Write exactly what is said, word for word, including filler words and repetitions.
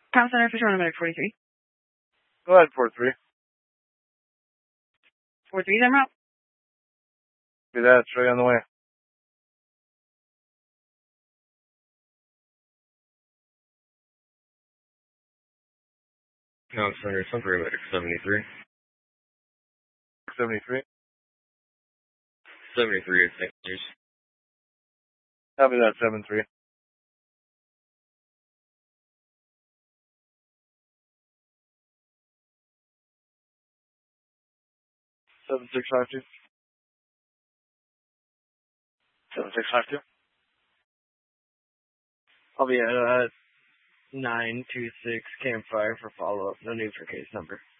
Comm Center, Fisher on forty-three. Go ahead, four three. four three, then route? Do that, show you on the way. Comm Center, some paramedic seventy-three. seventy-three. seventy-three is Saint Andrews. Copy that, seven three. seven six five two. seven six five two. I'll be at uh, nine two six Campfire for follow-up. No need for case number.